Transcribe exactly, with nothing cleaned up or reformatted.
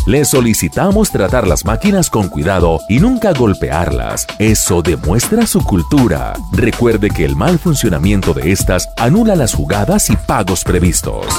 Le solicitamos tratar las máquinas con cuidado y nunca golpearlas. Eso demuestra su cultura. Recuerde que el mal funcionamiento de estas anula las jugadas y pagos previstos.